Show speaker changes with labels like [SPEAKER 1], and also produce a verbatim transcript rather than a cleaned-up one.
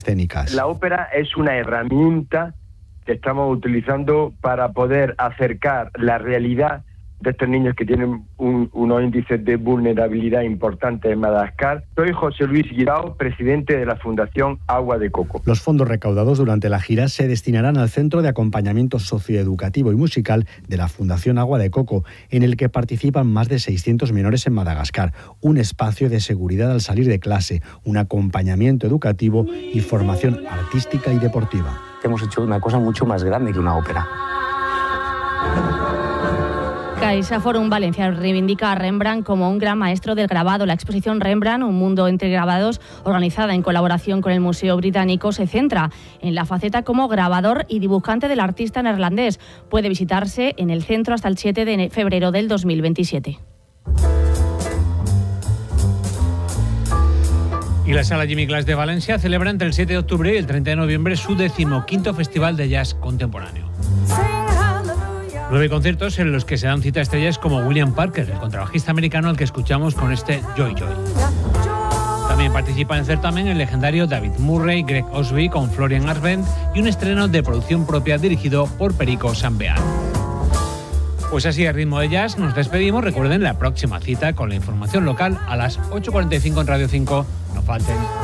[SPEAKER 1] escénicas.
[SPEAKER 2] La ópera es una herramienta que estamos utilizando para poder acercar la realidad de estos niños que tienen un, unos índices de vulnerabilidad importantes en Madagascar. Soy José Luis Guirao, presidente de la Fundación Agua de Coco.
[SPEAKER 1] Los fondos recaudados durante la gira se destinarán al Centro de Acompañamiento Socioeducativo y Musical de la Fundación Agua de Coco, en el que participan más de seiscientos menores en Madagascar, un espacio de seguridad al salir de clase, un acompañamiento educativo y formación artística y deportiva.
[SPEAKER 3] Hemos hecho una cosa mucho más grande que una ópera.
[SPEAKER 4] CaixaForum Valencia reivindica a Rembrandt como un gran maestro del grabado. La exposición Rembrandt, un mundo entre grabados, organizada en colaboración con el Museo Británico, se centra en la faceta como grabador y dibujante del artista neerlandés. Puede visitarse en el centro hasta el siete de febrero del dos mil veintisiete.
[SPEAKER 5] Y la Sala Jimmy Glass de Valencia celebra entre el siete de octubre y el treinta de noviembre su decimoquinto Festival de Jazz Contemporáneo. Nueve conciertos en los que se dan cita a estrellas como William Parker, el contrabajista americano al que escuchamos con este Joy Joy. También participa en el certamen el legendario David Murray, Greg Osby con Florian Arbenz y un estreno de producción propia dirigido por Perico Sambean. Pues así, a ritmo de jazz, nos despedimos. Recuerden la próxima cita con la información local a las ocho cuarenta y cinco en Radio cinco. No falten.